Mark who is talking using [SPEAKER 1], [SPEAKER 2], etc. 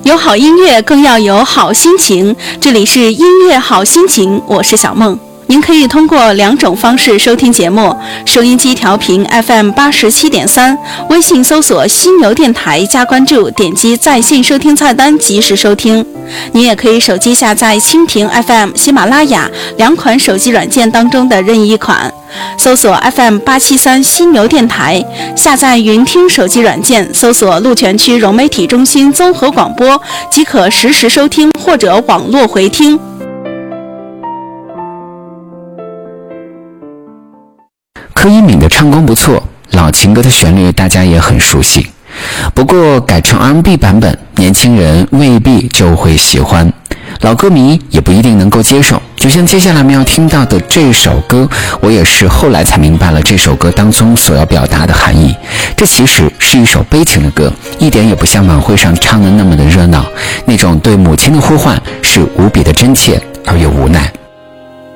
[SPEAKER 1] 有好音乐更要有好心情，这里是音乐好心情，我是小梦。您可以通过2种方式收听节目：收音机调频 FM87.3， 微信搜索犀牛电台加关注，点击在线收听菜单及时收听。您也可以手机下载蜻蜓 FM、喜马拉雅2款手机软件当中的任意一款，搜索 FM873 犀牛电台，下载云听手机软件，搜索鹿泉区融媒体中心综合广播，即可实时收听或者网络回听。
[SPEAKER 2] 柯以敏的唱功不错，老情歌的旋律大家也很熟悉，不过改成 R&B 版本，年轻人未必就会喜欢，老歌迷也不一定能够接受。就像接下来我们要听到的这首歌，我也是后来才明白了这首歌当中所要表达的含义。这其实是一首悲情的歌，一点也不像晚会上唱的那么的热闹，那种对母亲的呼唤是无比的真切而又无奈。